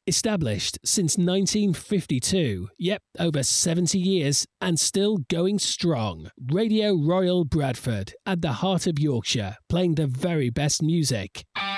Established since 1952, yep, over 70 years and still going strong. Radio Royal Bradford, at the heart of Yorkshire, playing the very best music.